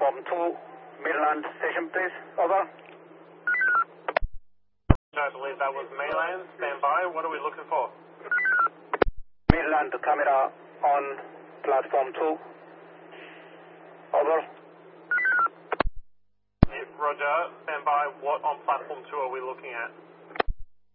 platform 2, Midland station, please. Over. I believe that was Mainland. Stand by. What are we looking for? Midland camera on platform 2. Over. Roger. Stand by. What on platform 2 are we looking at?